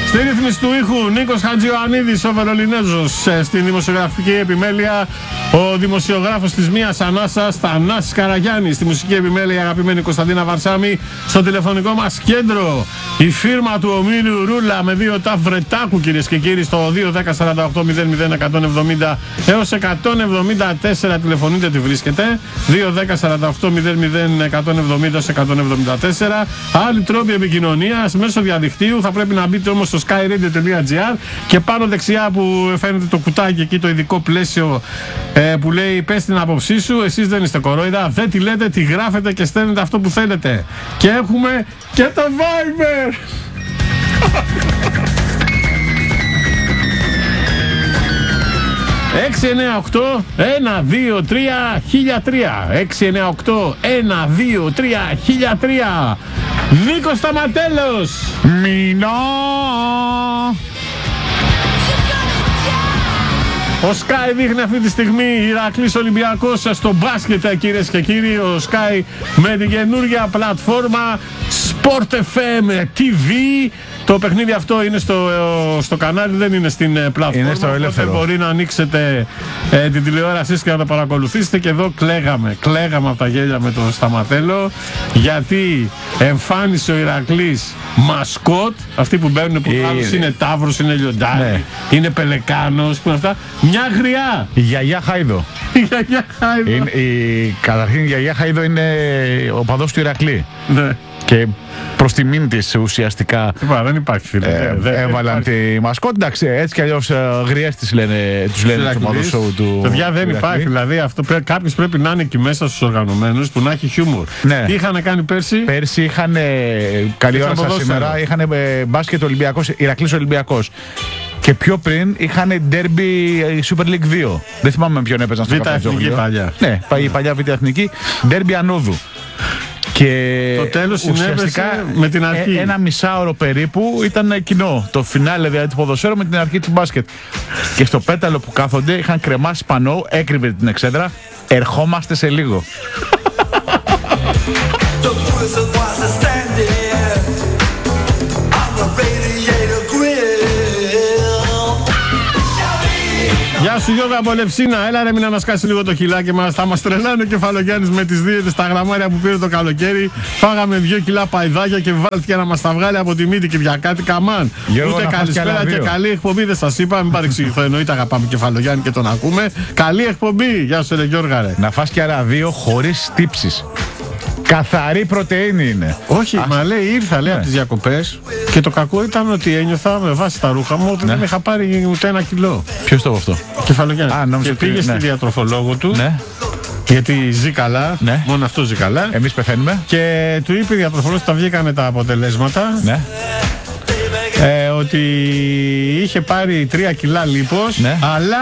Στη ρύθμιση του ήχου Νίκος Χατζιωαννίδης, ο Βερολινέζος. Στην δημοσιογραφική επιμέλεια ο δημοσιογράφος της Μίας Ανάσας, Θανάσης Καραγιάννης. Στη μουσική επιμέλεια αγαπημένη Κωνσταντίνα Βαρσάμι. Στο τηλεφωνικό μας κέντρο η φίρμα του ομίλου Ρούλα με 2 ταφ Βρετάκου, κυρίες και κύριοι, στο 210-48-00-170 έως 174 τηλεφωνείτε, τη βρίσκεται. 210-48-00-170 έως 174. Άλλοι τρόποι επικοινωνίας μέσω διαδικτύου. Θα πρέπει να μπείτε όμως στο skyradio.gr και πάνω δεξιά που φαίνεται το κουτάκι εκεί, το ειδικό πλαίσιο που λέει πες την άποψή σου. Εσείς δεν είστε κορόιδα, δεν τη λέτε, τη γράφετε και στέλνετε αυτό που θέλετε. Και έχουμε και το Viber. 698-123-1003. 698-123-1003. Νίκος Σταματέλος. Μινό. Ο Sky δείχνει αυτή τη στιγμή Ηρακλής Ολυμπιακός στο μπάσκετ, κυρίες και κύριοι. Ο Sky με την καινούργια πλατφόρμα Sport FM TV. Το παιχνίδι αυτό είναι στο κανάλι, δεν είναι στην πλατφόρμα. Είναι στο ελεύθερο. Μπορεί να ανοίξετε την τηλεόρασή και να το παρακολουθήσετε. Και εδώ κλαίγαμε από τα γέλια με τον Σταματέλο, γιατί εμφάνισε ο Ηρακλής μασκότ. Αυτοί που μπαίνουν που άλλους είναι ταύρος, είναι λιοντάρι, ναι, είναι πελεκάνος, που είναι αυτά. Μια γριά. Η γιαγιά Χάιδο. Καταρχήν η γιαγιά Χάιδο είναι ο παδός του Ηρακλή. Ναι. Και προς τιμήν της ουσιαστικά δεν υπάρχει, φίλε. Έβαλαν τη μασκότ. Εντάξει, έτσι κι αλλιώς γριές τους λένε τους ομάδους του. Παιδιά, δεν υπάρχει. Δηλαδή κάποιος πρέπει να είναι εκεί μέσα στους οργανωμένους που να έχει χιούμορ. Ναι. Τι είχαν κάνει πέρσι? Πέρσι είχαν καλή ώρα σας σήμερα. Είχαν μπάσκετ Ολυμπιακός, Ηρακλής Ολυμπιακός. Και πιο πριν είχαν ντέρμπι Super League 2. Δεν θυμάμαι με ποιον έπαιζαν στο Β' παλιά. Ναι, η παλιά Β' Εθνική. Ντέρμπι Ανόδου. Και το τέλος συνέβησε με την αρχή. Ένα μισάωρο περίπου ήταν κοινό. Το φινάλε δηλαδή του ποδοσφαίρου με την αρχή του μπάσκετ. Και στο πέταλο που κάθονται είχαν κρεμάσει πανό, έκρυβε την εξέδρα. Ερχόμαστε σε λίγο. Γεια σου Γιώργο από Λευσίνα, έλα ρε μην ανασκάσει λίγο το χιλάκι μας. Θα μας τρελάνε ο Κεφαλογιάννης με τις δίαιτες, τα γραμμάρια που πήρε το καλοκαίρι. Φάγαμε 2 κιλά παϊδάκια και βάλθηκε να μας τα βγάλει από τη μύτη και για κάτι καμάν. Ούτε καλησπέρα και καλή εκπομπή δεν σας είπα, μην παρεξηγηθώ, εννοείται αγαπάμε Κεφαλογιάννη και τον ακούμε. Καλή εκπομπή, γεια σου ρε Γιώργα ρε. Να φας και άλλα 2 χωρίς τύψεις. Καθαρή πρωτεΐνη είναι. Όχι, μα λέει ήρθα από τις διακοπές και το κακό ήταν ότι ένιωθα με βάση τα ρούχα μου ότι δεν είχα πάρει ούτε 1 κιλό. Ποιος το αυτό? Κεφαλογιάννη. Και πήγε στη διατροφολόγο του. Ναι. Γιατί ζει καλά, ναι, μόνο αυτό ζει καλά. Εμείς πεθαίνουμε. Και του είπε η διατροφολόγος, τα βγήκανε τα αποτελέσματα. Ναι. Ότι είχε πάρει 3 κιλά λίπος, ναι,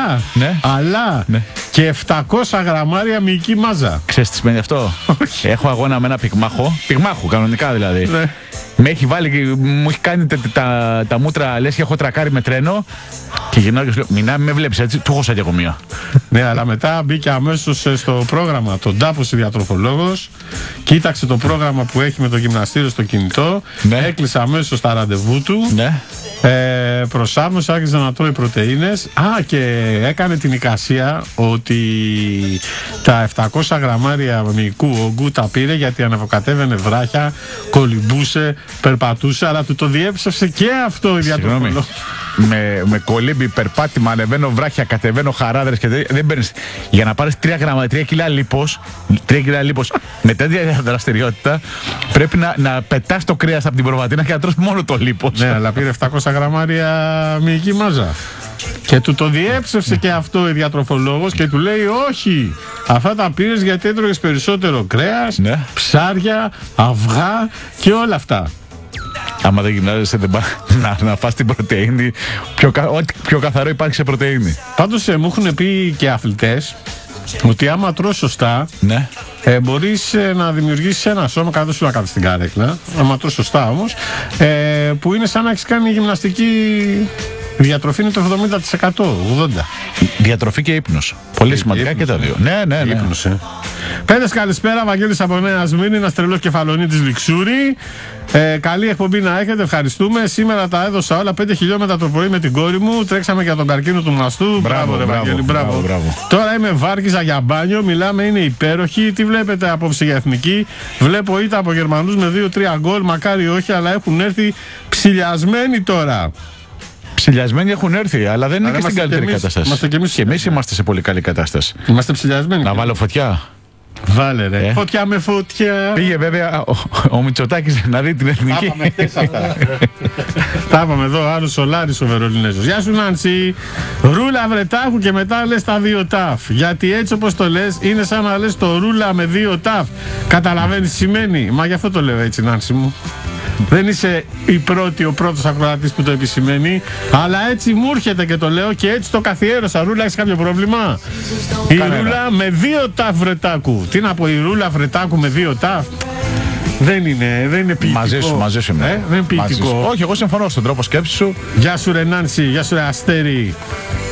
αλλά ναι, και 700 γραμμάρια μυϊκή μάζα. Ξέρεις τι σημαίνει αυτό? Έχω αγώνα με ένα πυγμάχο κανονικά δηλαδή. Ναι. Με έχει βάλει και μου έχει κάνει τα μούτρα, λες και έχω τρακάρει με τρένο. Και γυρνάω και σου λέω, Μινά, με βλέπεις έτσι, του έχω σαν και εγώ μία. Ναι, αλλά μετά μπήκε αμέσως στο πρόγραμμα. Τον τάπωσε διατροφολόγος, κοίταξε το πρόγραμμα που έχει με το γυμναστήριο στο κινητό, ναι, έκλεισε αμέσως τα ραντεβού του, ναι, προσάρμοσε, άρχισε να τρώει πρωτεΐνες. Και έκανε την εικασία ότι τα 700 γραμμάρια μυϊκού ογκού τα πήρε γιατί ανεβοκατέβαινε βράχια, κολυμπούσε, περπατούσε, αλλά του το διέψευσε και αυτό η διατροφολόγος. Με κολύμπι, περπάτημα, ανεβαίνω βράχια, κατεβαίνω χαράδρες και δεν παίρνεις. Για να πάρεις 3 κιλά λίπος, με τέτοια δραστηριότητα πρέπει να πετάς το κρέας από την προβατίνα και να τρως μόνο το λίπος. Ναι, αλλά πήρε 700 γραμμάρια μυϊκή μάζα. Και του το διέψευσε και αυτό η διατροφολόγος και του λέει όχι, αυτά τα πήρες γιατί έτρωγες περισσότερο κρέας, ναι, ψάρια, αυγά και όλα αυτά. Άμα δεν γυμνάζεσαι να φας την πρωτεΐνη, ό,τι πιο καθαρό υπάρχει σε πρωτεΐνη. Πάντως μου έχουν πει και αθλητές ότι άμα τρως σωστά, ναι, μπορείς να δημιουργήσεις ένα σώμα, κάτω σου να κάτω στην καρέκλα, άμα τρως σωστά όμως, που είναι σαν να έχεις κάνει γυμναστική Η διατροφή είναι το 70%, 80%. Διατροφή και ύπνος. Πολύ σημαντικά και τα δύο. Ναι. Ύπνος, Πέδες, καλησπέρα. Βαγγέλης από Νέα Σμύρνη, ένας τρελός κεφαλονίτης Λιξούρη. Καλή εκπομπή να έχετε, ευχαριστούμε. Σήμερα τα έδωσα όλα 5 χιλιόμετρα το πρωί με την κόρη μου. Τρέξαμε για τον καρκίνο του μαστού. Μπράβο, Βαγγέλη, μπράβο. Τώρα είμαι Βάρκιζα για μπάνιο. Μιλάμε, είναι υπέροχη. Τι βλέπετε απόψε για εθνική? Βλέπω ήττα από Γερμανούς με 2-3 γκολ. Μακάρι όχι, αλλά έχουν έρθει ψηλιασμένοι τώρα. Ψηλιασμένοι έχουν έρθει, αλλά δεν είναι και στην καλύτερη κατάσταση. Και εμείς είμαστε σε πολύ καλή κατάσταση. Είμαστε ψηλιασμένοι. Να βάλω φωτιά. Βάλε ρε. Φωτιά με φωτιά. Πήγε βέβαια ο Μητσοτάκης να δει την εθνική. Τα είπαμε χτες αυτά. Τα είπαμε εδώ, άλλος Σολάρης ο Βερολινέζος. Γεια σου Νάνση. Ρούλα βρετάχου και μετά λες τα 2 ταφ. Γιατί έτσι όπως το λες είναι σαν να λες το ρούλα με 2 ταφ. Καταλαβαίνεις τι σημαίνει? Μα γι' αυτό το λέω έτσι, Νάνση μου. Δεν είσαι ο πρώτος ακροατής που το επισημαίνει, αλλά έτσι μου έρχεται και το λέω και έτσι το καθιέρωσα. Ρούλα, έχεις κάποιο πρόβλημα? Η ρούλα με 2 ταφ βρετάκου. Τι να πω, η ρούλα βρετάκου με 2 ταφ? Δεν είναι ποιητικό. Μαζί σου είμαι. Δεν είναι ποιητικό. Όχι, εγώ συμφωνώ στον τρόπο σκέψης σου. Γεια σου ρε Νάνση, γεια σου ρε Αστέρι.